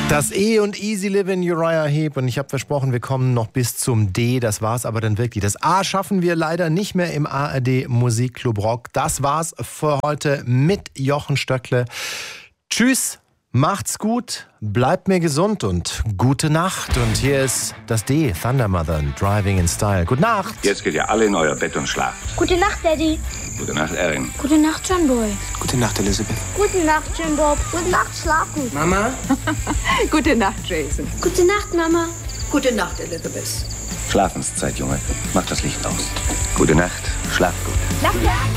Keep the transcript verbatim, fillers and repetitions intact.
Das E und Easy Living, Uriah Heep. Und ich habe versprochen, wir kommen noch bis zum D. Das war's aber dann wirklich. Das A schaffen wir leider nicht mehr im A R D Musikclub Rock. Das war's für heute mit Jochen Stöckle. Tschüss, macht's gut, bleibt mir gesund und gute Nacht. Und hier ist das D, Thunder Mother, Driving in Style. Gute Nacht. Jetzt geht ihr alle in euer Bett und schlaft. Gute Nacht, Daddy. Gute Nacht, Erin. Gute Nacht, John Boy. Gute Nacht, Elizabeth. Gute Nacht, Jim Bob. Gute Nacht, schlaf gut. Mama? Gute Nacht, Jason. Gute Nacht, Mama. Gute Nacht, Elizabeth. Schlafenszeit, Junge. Mach das Licht aus. Gute Nacht, schlaf gut. Danke.